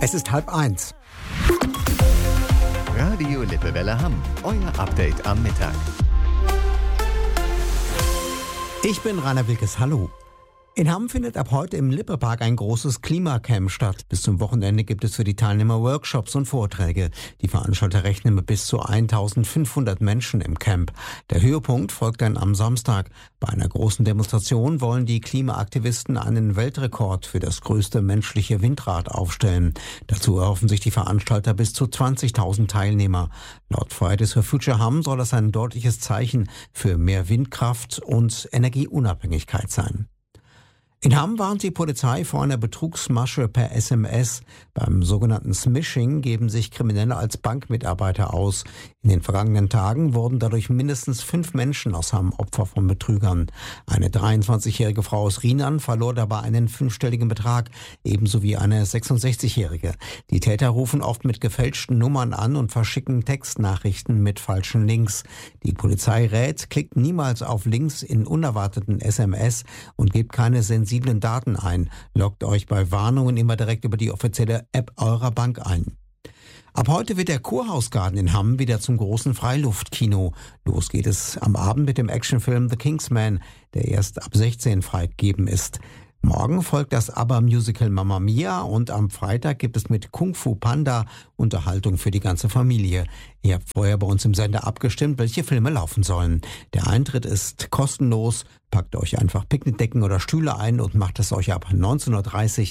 Es ist 12:30. Radio Lippewelle Hamm, euer Update am Mittag. Ich bin Rainer Wilkes, hallo. In Hamm findet ab heute im Lippe-Park ein großes Klimacamp statt. Bis zum Wochenende gibt es für die Teilnehmer Workshops und Vorträge. Die Veranstalter rechnen mit bis zu 1500 Menschen im Camp. Der Höhepunkt folgt dann am Samstag. Bei einer großen Demonstration wollen die Klimaaktivisten einen Weltrekord für das größte menschliche Windrad aufstellen. Dazu erhoffen sich die Veranstalter bis zu 20.000 Teilnehmer. Laut Fridays for Future Hamm soll das ein deutliches Zeichen für mehr Windkraft und Energieunabhängigkeit sein. In Hamm warnt die Polizei vor einer Betrugsmasche per SMS. Beim sogenannten Smishing geben sich Kriminelle als Bankmitarbeiter aus. In den vergangenen Tagen wurden dadurch mindestens 5 Menschen aus Hamm Opfer von Betrügern. Eine 23-jährige Frau aus Rienan verlor dabei einen 5-stelligen Betrag, ebenso wie eine 66-jährige. Die Täter rufen oft mit gefälschten Nummern an und verschicken Textnachrichten mit falschen Links. Die Polizei rät, klickt niemals auf Links in unerwarteten SMS und gebt keine sensiblen Daten ein. Loggt euch bei Warnungen immer direkt über die offizielle App eurer Bank ein. Ab heute wird der Kurhausgarten in Hamm wieder zum großen Freiluftkino. Los geht es am Abend mit dem Actionfilm The Kingsman, der erst ab 16 freigegeben ist. Morgen folgt das ABBA-Musical Mamma Mia und am Freitag gibt es mit Kung Fu Panda Unterhaltung für die ganze Familie. Ihr habt vorher bei uns im Sender abgestimmt, welche Filme laufen sollen. Der Eintritt ist kostenlos. Packt euch einfach Picknickdecken oder Stühle ein und macht es euch ab 19:30 Uhr